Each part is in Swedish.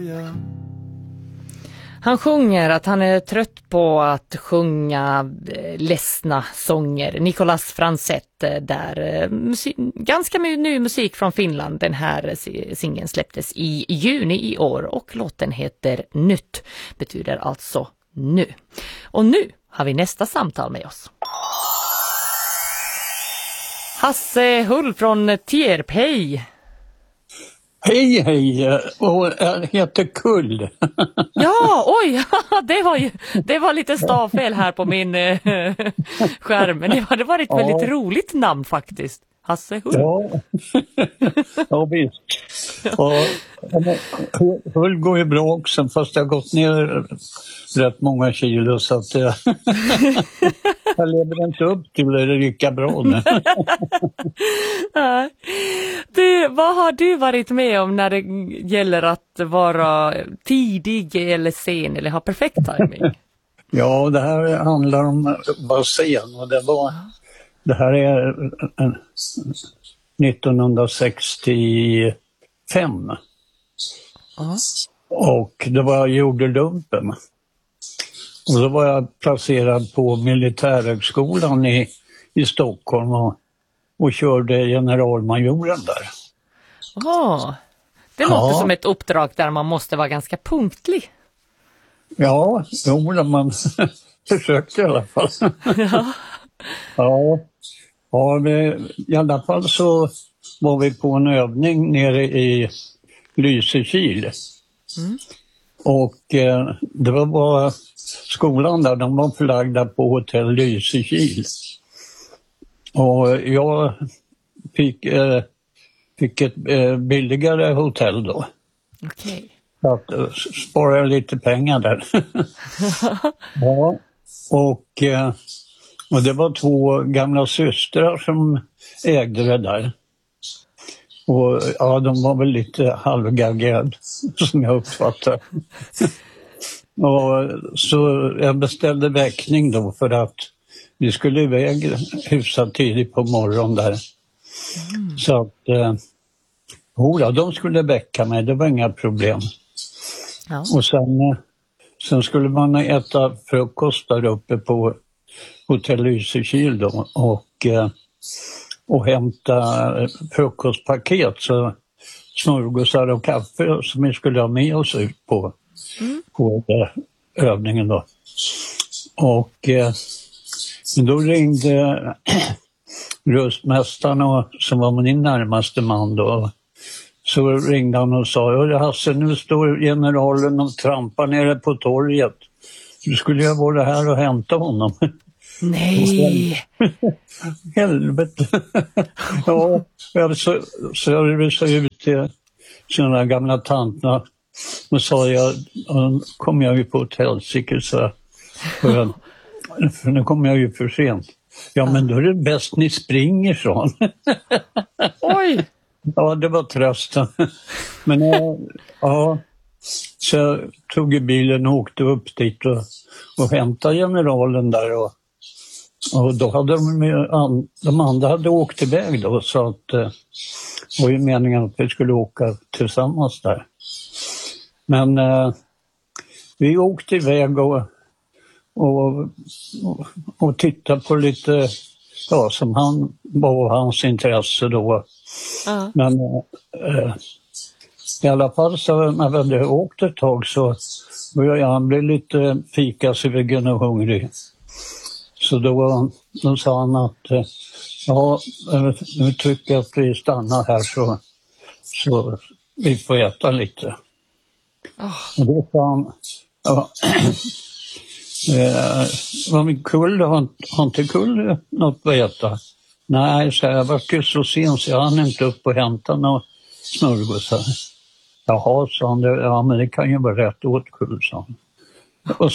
Han sjunger att han är trött på att sjunga ledsna sånger. Nicolas Franzett där. Ganska ny musik från Finland. Den här singeln släpptes i juni i år och låten heter Nytt. Betyder alltså nu. Och nu har vi nästa samtal med oss. Hasse Hull från Tierp, hej! Hej, och jag heter Kull. Ja, oj, det var lite stavfel här på min skärm. Men det var ett väldigt roligt namn faktiskt. Hasse Hull. Ja visst. Och Hull går ju bra också, fast jag har gått ner rätt många kilo så att jag lever inte upp till det lika bra nu. Vad har du varit med om när det gäller att vara tidig eller sen eller ha perfekt timing? Ja, det här handlar om att vara sen och det här är 1965. Och det var jag gjorde lumpen. Och då var jag placerad på militärhögskolan i Stockholm och körde generalmajoren där. Det låter som ett uppdrag där man måste vara ganska punktlig. Ja, man försökte i alla fall. I alla fall så var vi på en övning nere i Lysekil. Och det var bara skolan där, de var förlagda på hotell Lysekil. Och jag fick ett billigare hotell då. Okej. Så att spara lite pengar där. Och det var 2 gamla systrar som ägde det där. Och de var väl lite halvgaggade som jag uppfattade. Och så jag beställde väckning då för att vi skulle iväg hyfsat tidigt på morgonen där. Så att de skulle väcka mig, det var inga problem. Ja. Och sen skulle man äta frukost där uppe på hotell Lysekil då och hämta frukostpaket, så smörgåsar och kaffe som vi skulle ha med oss ut på övningen då. Och då ringde röstmästaren som var min närmaste man då. Så ringde han och sa: Hasse, nu står generalen och trampar nere på torget. Du skulle jag vara här och hämta honom. Nej! Helvete! Ja, så jag rusade ut till sina gamla tanterna och sa kom jag ju på ett helsike, så för nu kommer jag ju för sent. Ja, men då är det bäst ni springer, så. Oj! Ja, det var trösten. Men så jag tog bilen och åkte upp dit och hämtade generalen där och då hade de andra hade åkt iväg då, så att det var ju meningen att vi skulle åka tillsammans där. Men vi åkte iväg och tittade på lite som han var hans intresse då. Men i alla fall så när vi hade åkt ett tag så började han bli lite fikasugen och hungrig. Så då sa han att nu tycker jag att vi stannar här så vi får äta lite. Och då sa han, var min kull, har inte kull något att äta? Nej, så jag var ju så sent så jag hann inte upp och hämta några smörgåsar. Jaha, sa han, ja men det kan ju vara rätt åt kull, sa han. Och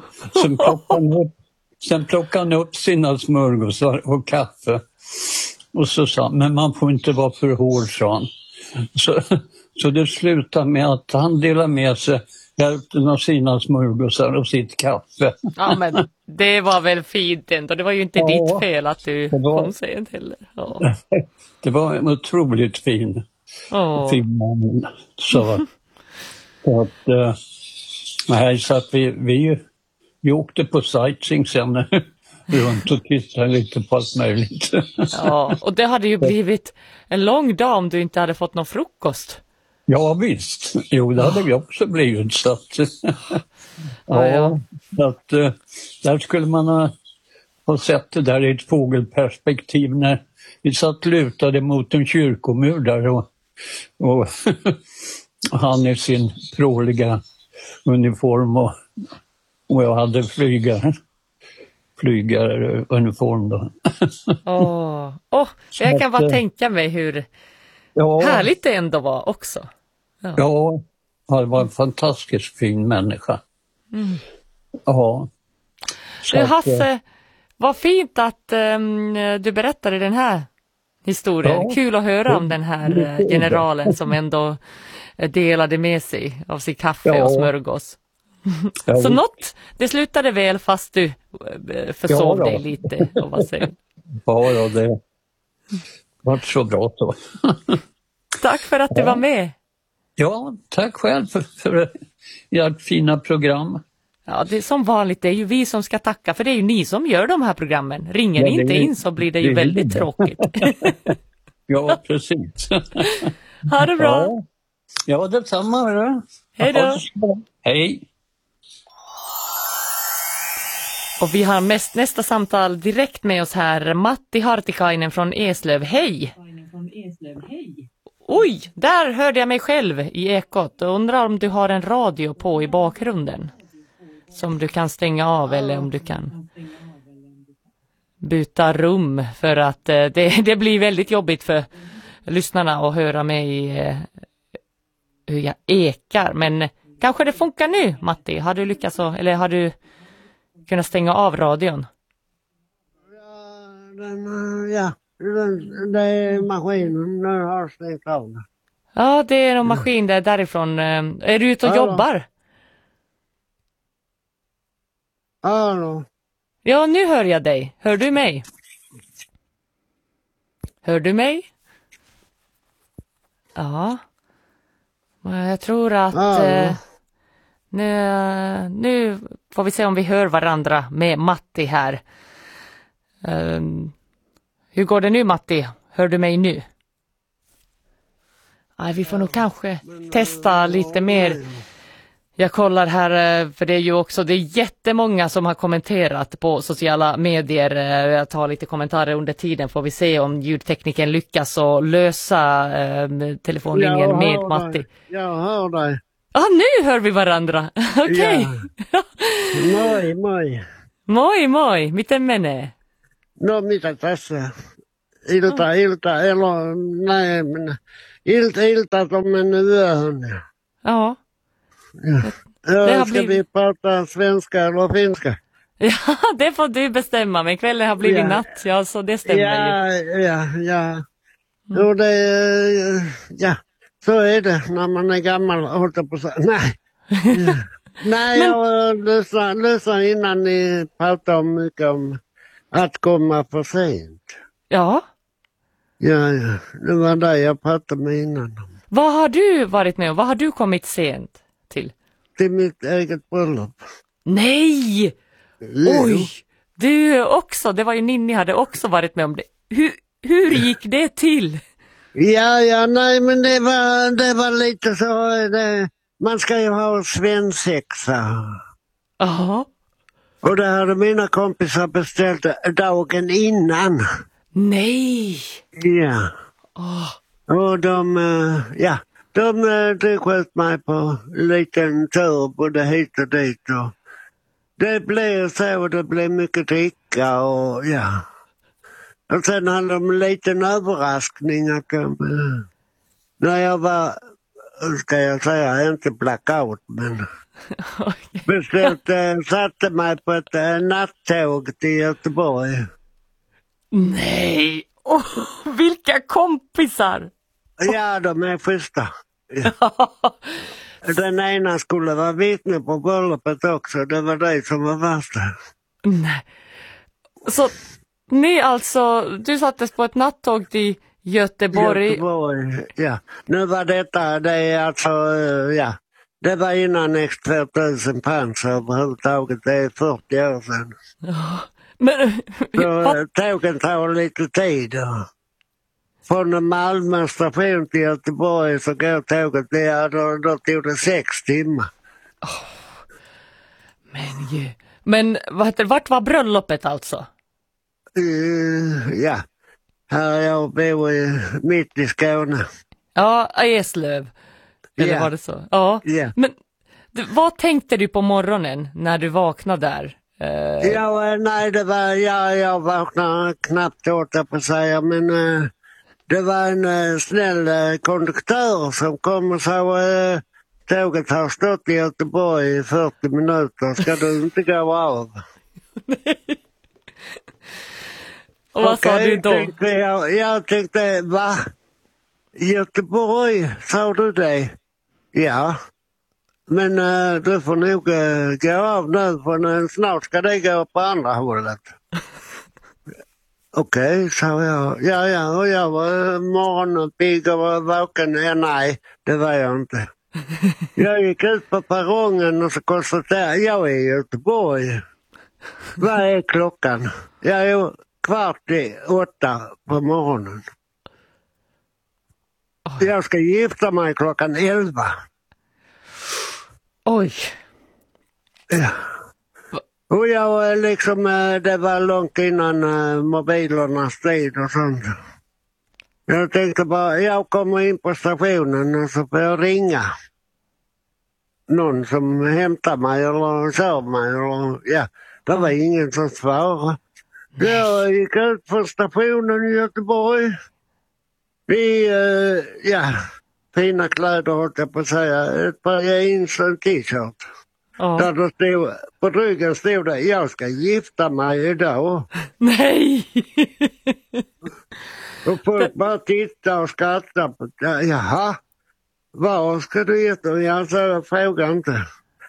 sen plockade han upp sina smörgåsar och kaffe. Och så sa han, men man får inte vara för hård, sa han. Så det slutade med att han delade med sig hälften av sina smörgåsar och sitt kaffe. Ja, men det var väl fint ändå. Det var ju inte ditt fel att du kom sent heller. Ja. Det var en otroligt fin man. Så. Så att, nej, så att vi åkte på sightseeing sen runt och tittade lite på allt möjligt. Ja, och det hade ju blivit en lång dag om du inte hade fått någon frukost. Ja visst, jo det hade vi också blivit. Så att, Ja. Så att där skulle man ha sett det där i ett fågelperspektiv när vi satt lutade mot en kyrkomur där och han i sin pråliga uniform och jag hade flygaruniform då. Jag kan bara tänka mig hur härligt det ändå var också. Ja, det var en fantastiskt fin människa. Ja. Du Hasse, vad fint att du berättade den här historien. Ja. Kul att höra om den här generalen som ändå delade med sig av sitt kaffe och smörgås. Så det slutade väl fast du försov dig lite och var sen. Ja, det var så bra då. Tack för att du var med. Ja, tack själv för ert fina program. Ja, det är som vanligt, det är ju vi som ska tacka, för det är ju ni som gör de här programmen. Ringer ni inte in så blir det ju väldigt tråkigt. Ja, precis. Ha det bra. Ja, detsamma. Hej då. Hej. Och vi har nästa samtal direkt med oss här. Matti Hartikainen från Eslöv. Hej! Oj, där hörde jag mig själv i ekot. Och undrar om du har en radio på i bakgrunden som du kan stänga av eller om du kan byta rum, för att det blir väldigt jobbigt för lyssnarna att höra mig hur jag ekar. Men kanske det funkar nu, Matti. Har du lyckats eller har du kunnat stänga av radion? Det är maskinen. Den har stängt av. Ja, det är en maskin därifrån. Är du ute och jobbar? Hallå. Ja, nu hör jag dig. Hör du mig? Hör du mig? Ja. Jag tror att nu får vi se om vi hör varandra med Matti här. Hur går det nu, Matti? Hör du mig nu? Nej, vi får nog kanske testa lite mer. Jag kollar här, för det är jättemånga som har kommenterat på sociala medier. Jag tar lite kommentarer under tiden, får vi se om ljudtekniken lyckas att lösa telefonlinjen med Matti. Jag hör dig. Ja, nu hör vi varandra. Okej. Moi. Miten menee? No mitä tässä? Ilta, elo, näin. Iltat on mennyt yöhön. Ja. Ska vi prata svenska eller finska? Ja, det får du bestämma, men kvällen har blivit natt, ja, så det stämmer ju. Ja. Jo, så är det när man är gammal, håller på så. Nej. Nej, jag lyssnade innan ni pratade mycket om att komma för sent. Ja. Ja, det var det jag pratade med innan. Vad har du varit med om? Vad har du kommit sent till? Till mitt eget bröllop. Nej! Oj! Du också, det var ju Ninni hade också varit med om det. Hur gick det till? Ja, nej, men det var lite så. Man ska ju ha svensexa. Jaha. Och det hade mina kompisar beställt dagen innan. Nej! Ja. Och de sköt mig på en liten tur både hit och dit. Och det blev så, det blev mycket dricka och ja. Och sen hade de en liten överraskning att när jag var, ska jag säga, inte blackout, men satte mig på ett nattåg till Göteborg. Nej! Vilka kompisar! Ja, de är schyssta. Ja. Den ena skulle vara vittne på bröllopet också. Det var det som var värsta. Nej. Så ni alltså, du sattes på ett nattåg till Göteborg. Ja. Nu var det är alltså, Det var innan X2000 fanns överhuvudtaget. Det är 40 år sedan. Men, Så tågen tar lite tid. Från Malmö station till Göteborg så går tåget. Då tog det 6 timmar. men vart var bröllopet alltså? Ja, här jag bor mitt i Skåne. Ja, Eslöv. Eller var det så? Ja. Ja. Men vad tänkte du på morgonen när du vaknade där? Ja, nej, det var, jag vaknade knappt åt på att säga, men det var en snäll konduktör som kom och sa tåget har stått i Göteborg i 40 minuter, ska du inte gå av? Och vad sa du då? Jag tänkte, va? Göteborg, sa du det? Ja. Men du får nog gå av nu, för snart ska det gå på andra hållet. Okej, sa jag. Ja, och jag var morgonpigg och var vaken. Ja, nej, det var jag inte. Jag gick ut på perrongen och så konstaterade jag är i Göteborg. Vad är klockan? Jag är 7:15 på morgonen. Jag ska gifta mig 11:00. Oj. Ja. Och jag liksom, det var långt innan mobilernas tid och sånt. Jag tänkte bara, jag kommer in på stationen och så får jag ringa. Någon som hämtar mig eller sov mig. Eller, ja, det var ingen som svarade. Jag gick ut på stationen i Göteborg. Fina kläder hållt jag på att säga. Ett par jeans och en t-shirt. Där det stod, på ryggen stod det, jag ska gifta mig idag. Nej! Och folk bara tittade och skrattade. Jaha, var ska du gifta dig? Jag frågade inte.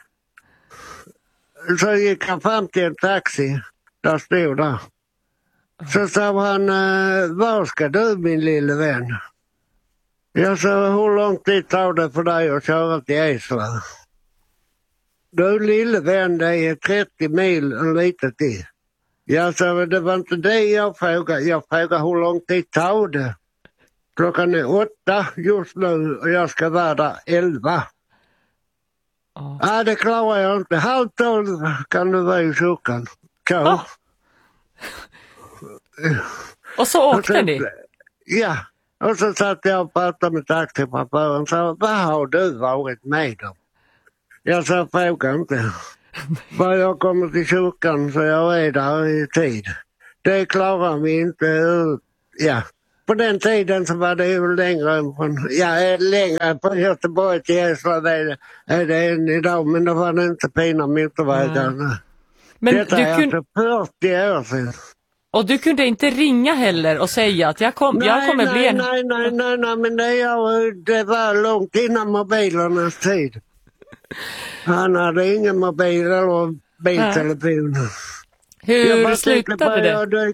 Så gick han fram till en taxi. Där stod där. Så sa han, var ska du min lille vän? Jag sa, hur lång tid tar det för dig att köra till Eslöv? Du lille vän, det är 30 mil och lite till. Jag sa, det var inte det jag frågade. Jag frågade hur lång tid tar det? Klockan är 8 just nu och jag ska vara där 11. Det klarar jag inte. 11:30 kan du vara i kyrkan. Och så åkte ni? Ja, och så satt jag och pratade med taxichauffören och sa, vad har du varit med om? Jag sa, fråga inte. Bara jag kommer till kyrkan så jag är där i tid. Det klarar vi inte. Ja, på den tiden så var det ju längre från Göteborg till Eslöv är det än idag, men då var det inte fina motorvägar. Men detta är alltså 40 år sedan. Och du kunde inte ringa heller och säga att jag kommer bli en... Nej, men det var långt innan mobilernas tid. Han hade ingen mobil eller biltelefon. Hur slutade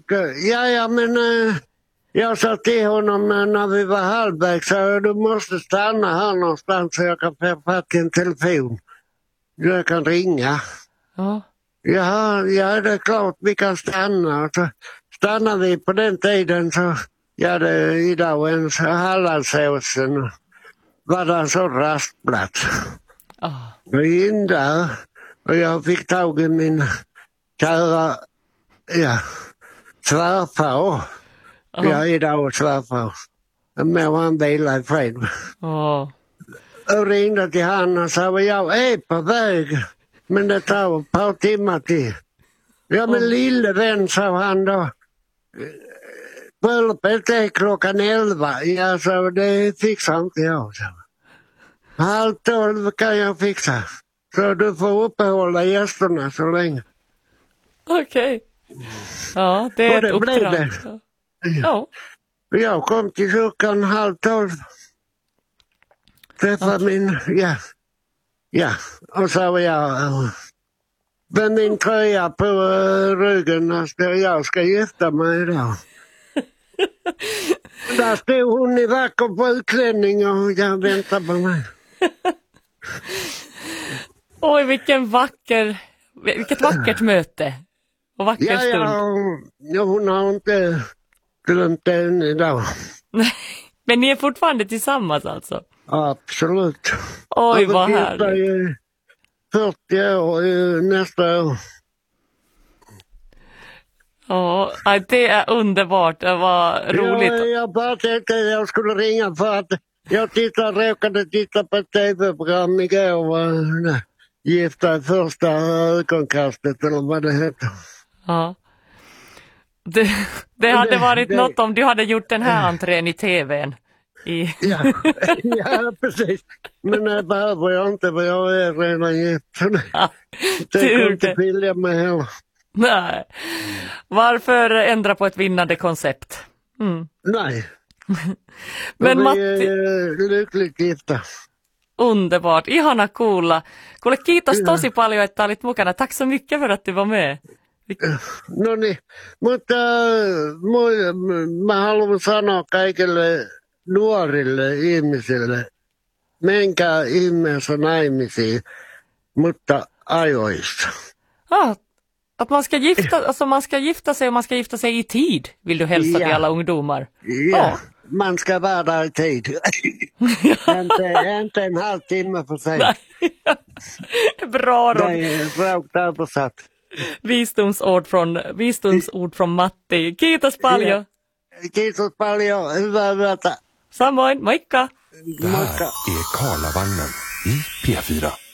det? Jag sa till honom när vi var halvvägs, så du måste stanna här någonstans så jag kan få fatt i en telefon. Jag kan ringa. Ja, det är klart vi kan stanna. Så stannar vi på den tiden så, idag en Hallandsåsen var det en sån rastplats. Och in där och jag fick tag i min kära svärfar. Jag är idag och svärfar. Men han vilar i fred. Och ringde till han och sa, jag är på väg. Men det tar ett par timmar till. Ja, men lille vän, sa han då. Bröllopet är klockan 11. Ja, så det fixar inte jag. 11:30 kan jag fixa. Så du får uppehålla gästerna så länge. Okej. Ja, det är ett uppdrag. Ja. Jag kom till kyrkan 11:30. Träffade min... Ja, och så var jag med min tröja på ryggen. Jag ska gifta mig idag. Där stod hon i vacker brudklänning och jag väntade på mig. Oj, vilket vackert möte. Och vacker stund. Ja, hon har inte glömt det än idag. Men ni är fortfarande tillsammans alltså? Absolut. Oj, vad härligt. 40 år nästa år. Ja, det är underbart. Det var roligt. Ja, jag bara tänkte att jag skulle ringa för att jag råkade titta på ett tv-program igår. Gifta i första ögonkastet eller vad det heter. Ja. Det hade varit något om du hade gjort den här entrén i tvn. Ja, precis. Men det behöver jag inte, för jag är redan gift. Det kan inte skilja mig heller. Nej. Varför ändra på ett vinnande koncept? Nej. Men vi är lyckligt gifta. Underbart. Ihana kuulla. Kuule, kiitos tosi paljon, että olit mukana. Tack så mycket för att du var med. No niin, mutta mä haluan sanoa kaikille nuorille ihmisille, menkää ihmeessä naimisiin, mutta ajoissa. Att man ska gifta sig och man ska gifta sig i tid, vill du hälsa till alla ungdomar? Ja, man ska vara där i tid. inte en halvtimme för sig. Bra råd. Det är rakt översatt. Visdomsord från Matti. Kiitos paljon. Kiitos paljon. Hyvää yötä. Samoin. Moikka. Det här är Karlavagnen i P4.